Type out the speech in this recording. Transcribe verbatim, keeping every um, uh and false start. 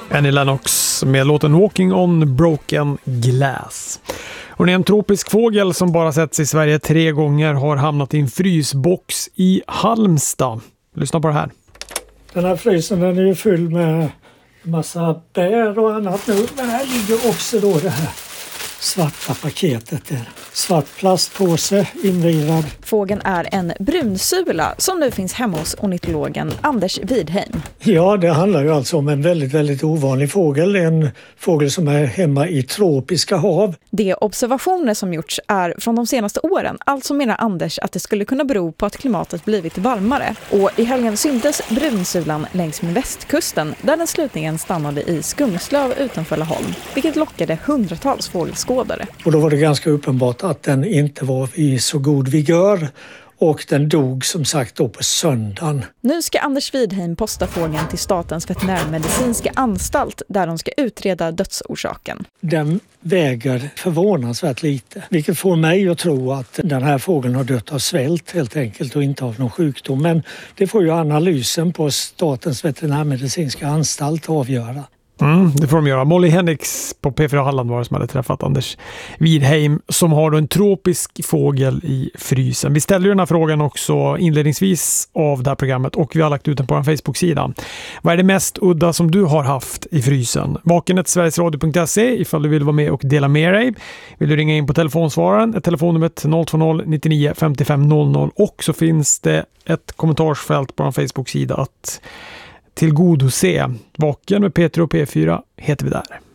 Annie Lennox med låten Walking on Broken Glass. Och det är en tropisk fågel som bara setts i Sverige tre gånger har hamnat i en frysbox i Halmstad. Lyssna på det här. Den här frysen den är ju full med massa bär och annat nu. Men här ligger också då det här svarta paketet där. Svart plastpåse invirad. Fågeln är en brunsula som nu finns hemma hos ornitologen Anders Widheim. Ja, det handlar ju alltså om en väldigt, väldigt ovanlig fågel. En fågel som är hemma i tropiska hav. De observationer som gjorts är från de senaste åren. Alltså menar Anders att det skulle kunna bero på att klimatet blivit varmare. Och i helgen syntes brunsulan längs med västkusten där den slutligen stannade i Skungslöv utanför Laholm. Vilket lockade hundratals fågelskådare. Och då var det ganska uppenbart att den inte var i så god vigör. Och den dog som sagt då på söndagen. Nu ska Anders Widheim posta fågeln till Statens veterinärmedicinska anstalt där de ska utreda dödsorsaken. Den väger förvånansvärt lite. Vilket får mig att tro att den här fågeln har dött av svält helt enkelt och inte av någon sjukdom. Men det får ju analysen på Statens veterinärmedicinska anstalt avgöra. Mm, det får de göra. Molly Henriks på P fyra Halland var det som hade träffat Anders Widheim som har då en tropisk fågel i frysen. Vi ställde ju den här frågan också inledningsvis av det här programmet och vi har lagt ut den på vår Facebook-sida. Vad är det mest udda som du har haft i frysen? Vakenet sverigesradio punkt se ifall du vill vara med och dela med dig. Vill du ringa in på telefonsvararen, ett telefonnumret noll två noll nittionio femtiofem noll noll och så finns det ett kommentarsfält på vår Facebook-sida att tillgodose. Vaken med Peter och P fyra heter vi där.